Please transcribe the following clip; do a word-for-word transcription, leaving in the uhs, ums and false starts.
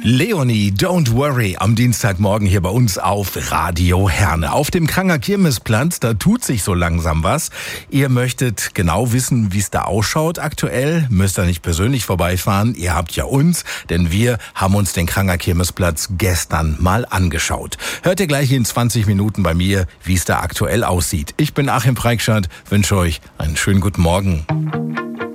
Leonie, don't worry, am Dienstagmorgen hier bei uns auf Radio Herne. Auf dem Kranger Kirmesplatz, da tut sich so langsam was. Ihr möchtet genau wissen, wie es da ausschaut aktuell, müsst ihr nicht persönlich vorbeifahren, ihr habt ja uns, denn wir haben uns den Kranger Kirmesplatz gestern mal angeschaut. Hört ihr gleich in zwanzig Minuten bei mir, wie es da aktuell aussieht. Ich bin Achim Freikschat, wünsche euch einen schönen guten Morgen.